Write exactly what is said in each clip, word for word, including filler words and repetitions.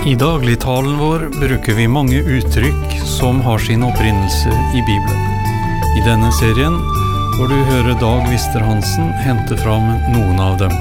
I dagligtalen vår bruker vi mange uttrykk som har sin opprinnelse i Bibelen. I denne serien får du høre Dag Vister-Hansen hente fram noen av dem.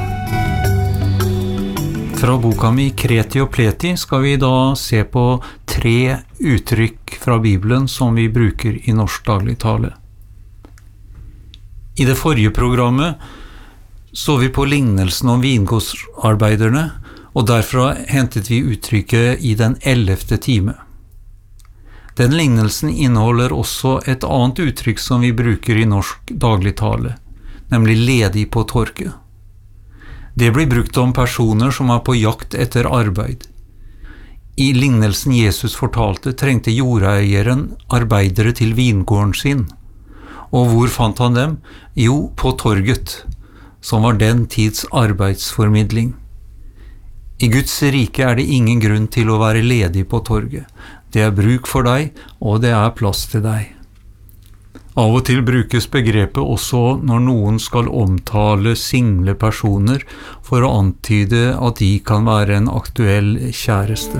Fra boka mi Kreti og Pleti skal vi da se på tre uttrykk fra Bibelen som vi bruker i norsk dagligtale. I det forrige programmet så vi på lignelsen om vingårdsarbeiderne, og derfra hentet vi uttrykket i den ellevte time. Den lignelsen inneholder også et annet uttrykk som vi bruker i norsk dagligtale, nemlig ledig på torget. Det blir brukt om personer som er på jakt etter arbeid. I lignelsen Jesus fortalte trengte jordeieren arbeidere til vingården sin. Og hvor fant han dem? Jo, på torget, som var den tids arbeidsformidling. I Guds rike er det ingen grunn til å være ledig på torget. Det er bruk for deg, og det er plass til deg. Av og til brukes begrepet også når noen skal omtale single personer for å antyde at de kan være en aktuell kjæreste.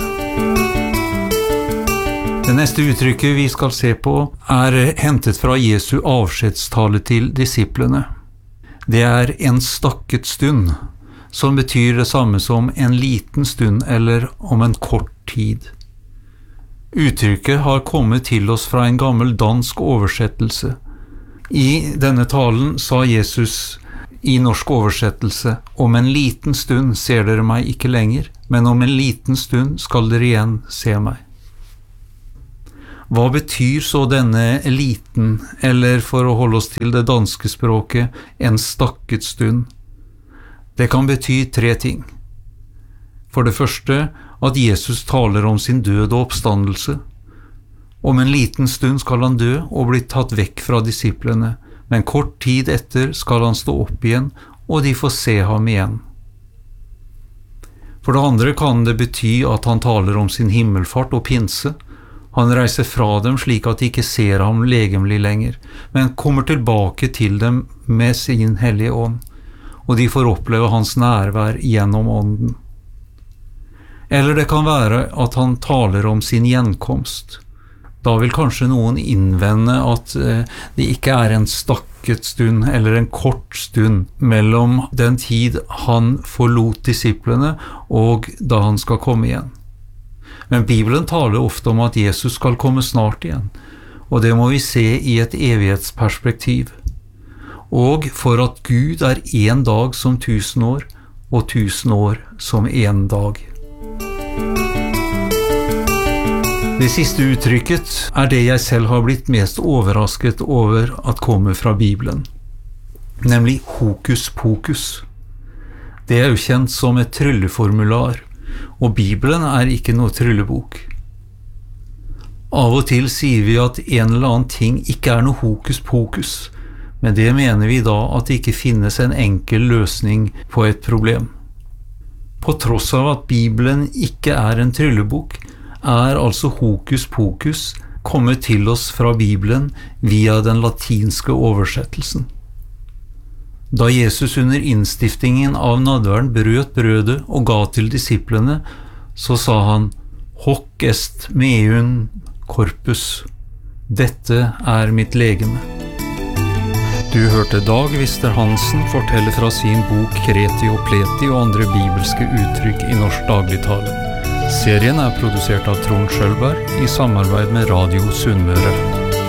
Det neste uttrykket vi skal se på er hentet fra Jesu avskjedstale til disiplene. Det er en stakket stund, som betyr det samme som en liten stund eller om en kort tid. Uttrykket har kommet til oss fra en gammel dansk oversettelse. I denne talen sa Jesus i norsk oversettelse: «Om en liten stund ser dere meg ikke lenger, men om en liten stund skal dere igjen se meg.» Hva betyr så denne liten, eller for å holde oss til det danske språket, en stakket stund? Det kan bety tre ting. For det første at Jesus taler om sin død og oppstandelse. Om en liten stund skal han dø og bli tatt vekk fra disiplene, men kort tid etter skal han stå opp igjen, og de får se ham igjen. For det andre kan det bety at han taler om sin himmelfart og pinse. Han reiser fra dem slik at de ikke ser ham legemlig lenger, men kommer tilbake til dem med sin hellige ånd, og de får oppleve hans nærvær gjennom ånden. Eller det kan være at han taler om sin gjenkomst. Da vil kanskje noen innvende at det ikke er en stakket stund eller en kort stund mellom den tid han forlot disiplene og da han skal komme igjen. Men Bibelen taler ofte om at Jesus skal komme snart igjen, og det må vi se i et evighetsperspektiv. Og for at Gud er en dag som tusen år, og tusen år som en dag. Det siste uttrykket er det jeg selv har blitt mest overrasket over at kommer fra Bibelen, nemlig hokus pokus. Det er jo kjent som et trylleformular, og Bibelen er ikke noe tryllebok. Av og til sier vi at en eller annen ting ikke er noe hokus pokus, men det mener vi da at det ikke finnes en enkel løsning på et problem. På tross av at Bibelen ikke er en tryllebok, er altså hokus pokus kommet til oss fra Bibelen via den latinske oversettelsen. Da Jesus under innstiftingen av nadværen brøt brødet og ga til disiplene, så sa han: «Hoc est meum corpus». Dette er mitt legeme. Du hørte Dag Vister-Hansen fortelle fra sin bok Kreti og Pleti og andre bibelske uttrykk i norsk dagligtale. Serien er produsert av Trond Schølberg i samarbeid med Radio Sunnmøre.